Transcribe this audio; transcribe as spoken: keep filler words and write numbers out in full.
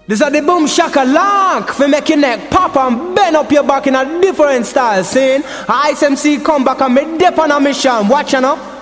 This is the boom shaka lock for make your neck pop and bend up your back in a different style. Saying Ice M C come back and me dip on a mission. Watch you know.